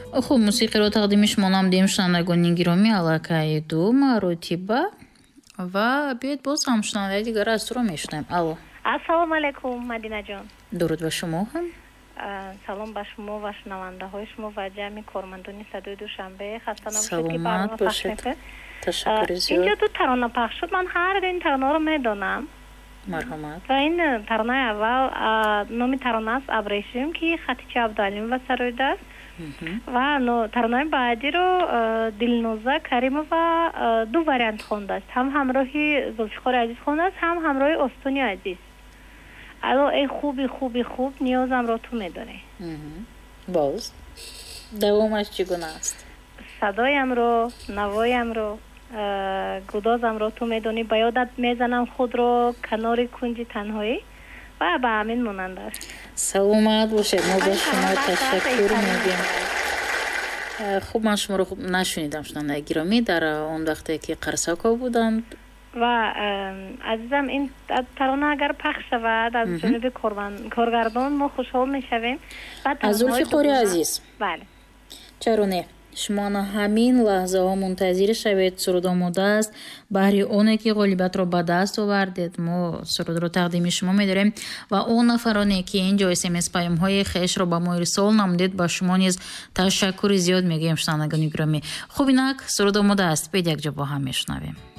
خب موسیقی رو تقدیم شما نمودیم شنوندگان گرامی علاقه دو مراتبه و بیاید باز هم شنونده دیگر از تو رو میشنیم. الو. السلام علیکم مدینه جان. درود به شما هم. سلام به شما و شنونده های شما و جمعی کارمندان صدای دوشنبه. خسته نباشید که سلامت برنامه پخش باشید. میکنید. تشکر زیاد. اینجا دو ترانه پخش شد. من هر این ترانه رو میدونم. مرحمت. و این ترانه اول نام ترانه است ابریشم که خطیچه عبدالعلیم و سرویده است. و ترانه بعدی رو دلنوزه کریم و دو وریانت خونده است. هم همراهی زلفقار عزیز خونده است، هم همراهی استونی عزیز. الو ای خوب نیازم رو تو میدونی. باز دوامش چگونه است؟ صدایم رو، نوایم رو، گدازم رو تو میدونی. با یادت میزنم خود رو کنار کنج تنهایی و به همین موننده است. سلامت باشید. ما به شما تشکر میگیم. خوب من شما رو خوب نشنیدم شنونده گرامی در اون وقتی که قرصاکا بودند. و عزیزم این ترانه اگر پخش شود از جانب کارگردان ما خوشحال میشویم. از زلفقار عزیز. بله. چرا نه؟ شما همین لحظه ها منتظر شوید. سرود آماده است. بهر اونه که غالبیت رو به دست آوردید ما سرود رو تقدیم شما می‌داریم و اون نفرانی که اینجا SMS پیام های خیش رو به ما ارسال نمودید با شما نیز تشکر زیاد میگیم شنوندگان گرامی. خوب اینک سرود آماده است. بید یک جا با هم میشنویم.